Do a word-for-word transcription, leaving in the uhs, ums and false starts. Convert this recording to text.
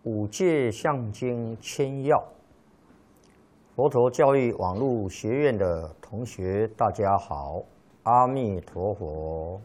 五戒相经千要，佛陀教育网络学院的同学，大家好，阿弥陀佛。